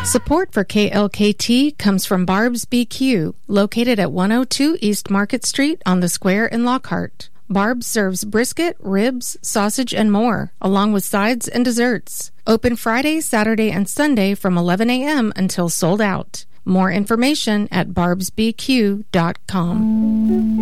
Support for KLKT comes from Barb's BQ, located at 102 East Market Street on the Square in Lockhart. Barb's serves brisket, ribs, sausage, and more, along with sides and desserts. Open Friday, Saturday, and Sunday from 11 a.m. until sold out. More information at barbsbq.com.